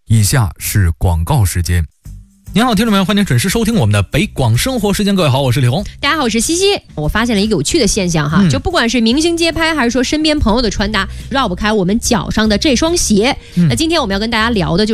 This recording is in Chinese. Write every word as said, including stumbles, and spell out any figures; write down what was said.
以下是广告时间。您好，听众朋友，欢迎准时收听我们的北广生活时间。各位好，我是李红。 大家好，我是西西。我发现了一个有趣的现象哈，嗯、就不管是明星街拍，还是说身边朋友的穿搭，绕不开我们脚上的这双鞋。嗯、那今天我们要跟大家聊的就是